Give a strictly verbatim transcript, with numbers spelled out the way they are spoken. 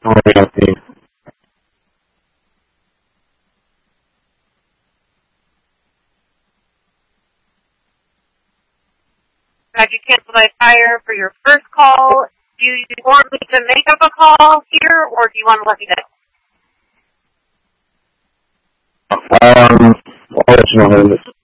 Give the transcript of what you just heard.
Anthony. Glad you canceled my fire for your first call. Do you want me to make up a call here, or do you want to let me know? Um, I'll let you know.